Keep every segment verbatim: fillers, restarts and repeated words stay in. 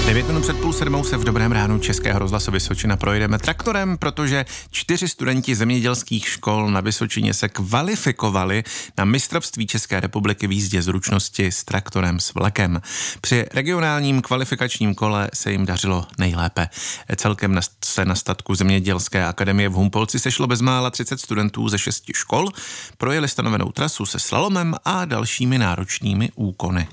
Devět minut před půl sedmou se v Dobrém ránu Českého rozhlasu Vysočina projedeme traktorem, protože čtyři studenti zemědělských škol na Vysočině se kvalifikovali na mistrovství České republiky v jízdě zručnosti s traktorem s vlekem. Při regionálním kvalifikačním kole se jim dařilo nejlépe. Celkem se na statku Zemědělské akademie v Humpolci sešlo bezmála třicet studentů ze šesti škol, projeli stanovenou trasu se slalomem a dalšími náročnými úkony.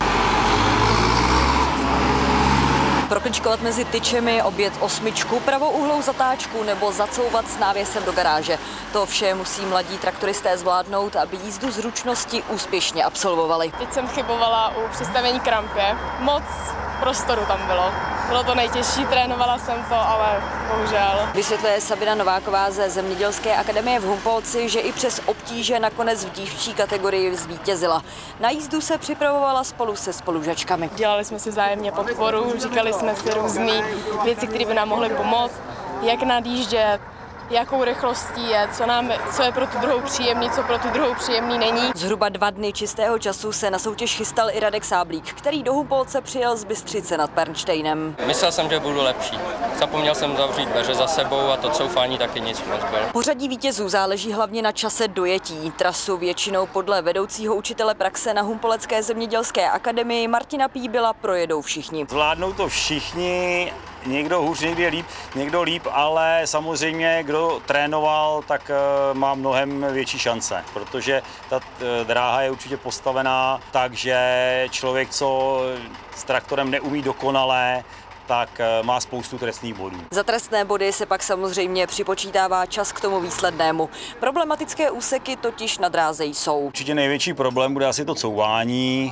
Prokličkovat mezi tyčemi, objet osmičku, pravouhlou zatáčku nebo zacouvat s návěsem do garáže. To vše musí mladí traktoristé zvládnout, aby jízdu zručnosti úspěšně absolvovali. Teď jsem chybovala u přistavení k rampě. Moc prostoru tam bylo. Bylo to nejtěžší, trénovala jsem to, ale bohužel. Vysvětluje Sabina Nováková ze Zemědělské akademie v Humpolci, že i přes obtíže nakonec v dívčí kategorii zvítězila. Na jízdu se připravovala spolu se spolužačkami. Dělali jsme si vzájemně podporu, říkali jsme si různé věci, které by nám mohly pomoct, jak nadjíždět, jakou rychlostí je, co, nám, co je pro tu druhou příjemný, co pro tu druhou příjemný není. Zhruba dva dny čistého času se na soutěž chystal i Radek Sáblík, který do Humpolce přijel z Bystřice nad Pernštejnem. Myslel jsem, že budu lepší. Zapomněl jsem zavřít dveře za sebou a to coufání taky nic moc bylo. Pořadí vítězů záleží hlavně na čase dojetí. Trasu většinou podle vedoucího učitele praxe na Humpolecké zemědělské akademii Martina Píbila projedou všichni. Zvládnou to všichni. Někdo hůř, někdy líp, někdo líp, ale samozřejmě, kdo trénoval, tak má mnohem větší šance, protože ta dráha je určitě postavená tak, že člověk, co s traktorem neumí dokonale, tak má spoustu trestných bodů. Za trestné body se pak samozřejmě připočítává čas k tomu výslednému. Problematické úseky totiž na dráze jsou. Určitě největší problém bude asi to couvání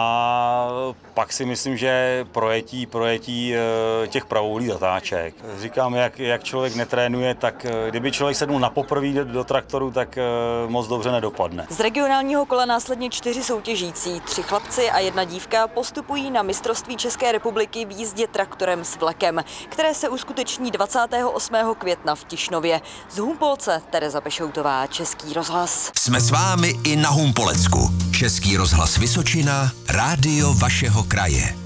a pak si myslím, že projetí, projetí těch pravouhlých zatáček. Říkám, jak, jak člověk netrénuje, tak kdyby člověk sednul na poprvé do, do traktoru, tak moc dobře nedopadne. Z regionálního kola následně čtyři soutěžící, tři chlapci a jedna dívka postupují na mistrovství České republiky v jízdě traktorem s vlekem, které se uskuteční dvacátého osmého května v Tišnově. Z Humpolce Tereza Pešoutová, Český rozhlas. Jsme s vámi i na Humpolecku. Český rozhlas Vysočina, rádio vašeho kraje.